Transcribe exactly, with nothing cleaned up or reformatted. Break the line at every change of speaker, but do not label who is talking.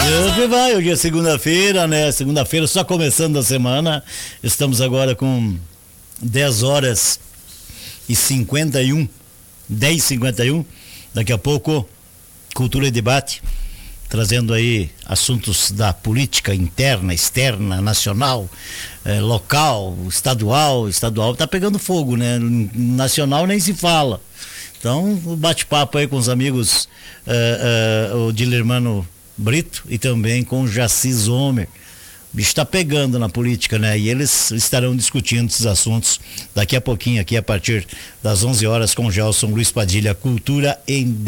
Deus que vai, hoje é segunda-feira, né? Segunda-feira, só começando a semana. Estamos agora com dez horas e cinquenta e um, dez e cinquenta e um. Daqui a pouco, Cultura e Debate, trazendo aí assuntos da política interna, externa, nacional, eh, local, estadual. Estadual tá pegando fogo, né? Nacional nem se fala. Então, o bate-papo aí com os amigos, eh, eh, o Dilermano Brito e também com o Jaci Zomer. O bicho está pegando na política, né? E eles estarão discutindo esses assuntos daqui a pouquinho, aqui a partir das onze horas, com o Gelson Luiz Padilha, Cultura em